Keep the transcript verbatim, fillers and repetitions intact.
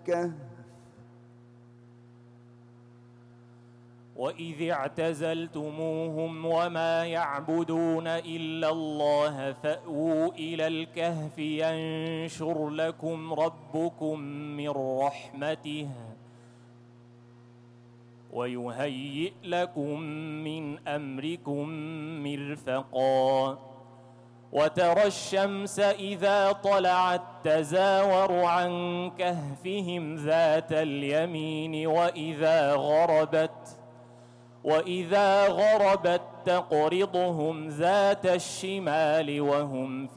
الكهف وإذ اعتزلتموهم وما يعبدون إلا الله فأووا إلى الكهف ينشر لكم ربكم من رحمته ويهيئ لكم من أمركم مرفقا وترى الشمس إذا طلعت تزاور عن كهفهم ذات اليمين وإذا غربت وإذا غربت تقرضهم ذات الشمال وهم في